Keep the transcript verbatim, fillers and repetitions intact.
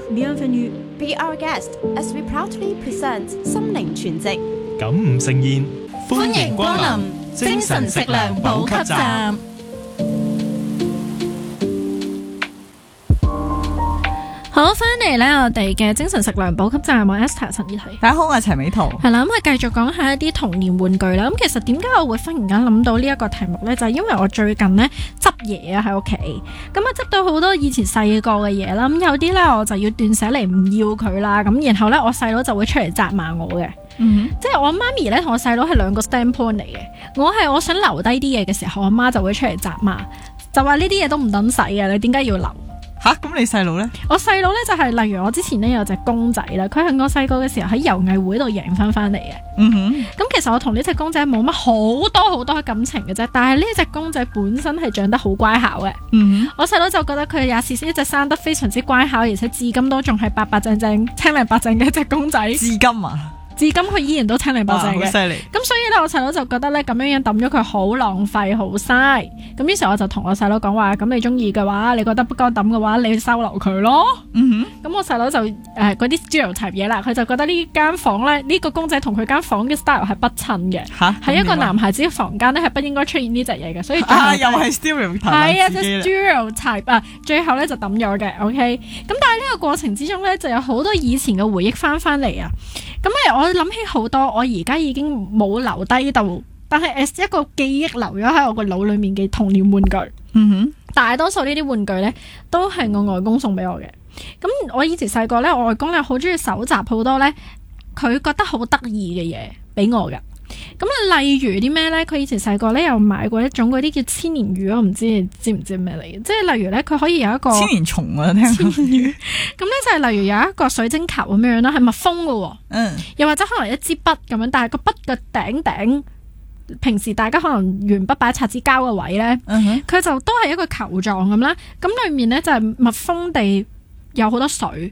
bienvenue, be our guest as we proudly present心靈全席。 感悟盛宴， 歡迎光臨精神食糧補給站。好，翻嚟咧，我哋嘅精神食糧補給站，我 Esther 陳怡提。 大家好，我係陳美圖。 係啦，咁啊繼續講下一啲童年玩具啦。咁其實點解我會忽然間諗到呢一個題目呢？就係、是、因為我最近呢執嘢啊喺屋企，咁啊執到好多以前細個嘅嘢啦。咁有啲呢，我就要斷捨離唔要佢啦。咁然後呢，我細佬就會出嚟責罵我嘅。嗯、即係我媽咪呢，同我細佬係兩個 standpoint 嚟嘅。我係我想留低啲嘢嘅時候，我媽就會出嚟責罵，就話呢啲嘢都唔等使啊！你點解要留？ 吓，咁你細佬呢？ 我細佬呢，就係、是、例如我之前呢有隻公仔啦，佢係我細個嘅時候喺遊藝會度贏翻翻嚟嘅。嗯哼，咁其實我同呢隻公仔冇乜好多好多感情嘅啫，但係呢隻公仔本身係長得好乖巧嘅。嗯哼，我細佬就覺得佢也是一隻生得非常之乖巧，而且至今都仲係白白淨淨、青靚白淨嘅一隻公仔。 至今啊？ 至今佢依然都青靚白淨嘅， 好犀利。 咁所以咧，我細佬就覺得咧咁樣樣抌咗佢好浪費，好嘥。咁於是我就同我細佬講話：咁你中意嘅話，你覺得不該抌嘅話，你收留佢咯。嗯哼。咁我細佬就誒嗰啲 stereotype 嘢啦，佢就覺得呢間房咧，呢、呢個公仔同佢間房嘅 style 係不襯嘅。嚇！係一個男孩子嘅房間咧，係不應該出現呢隻嘢嘅。所以啊，又係 stereotype。係啊，即係 stereotype 啊，最後咧就抌咗嘅。OK。咁但係呢個過程之中咧，就有好多以前嘅回憶翻翻嚟啊。咁咧，我諗起好多，我而家已經冇留低到，但係 as 一個記憶留咗喺我個腦裏面嘅童年玩具。嗯哼，大多數呢啲玩具咧，都係我外公送俾我嘅。咁我以前細個咧，我外公咧好中意搜集好多咧，佢覺得好得意嘅嘢俾我嘅。咁啊，例如啲咩咧？佢以前細個咧，有買過一種嗰啲叫千年魚，我唔知你知唔知咩嚟嘅？即係例如咧，佢可以有一個千年蟲啊，聽千年魚。咁咧就係例如有一個水晶球咁樣啦，係密封嘅。嗯。又或者可能一支筆咁樣，但係個筆嘅頂頂，平時大家可能鉛筆擺擦紙膠嘅位咧，佢、嗯、就都係一個球狀咁啦。咁裏面咧就係密封地有好多水。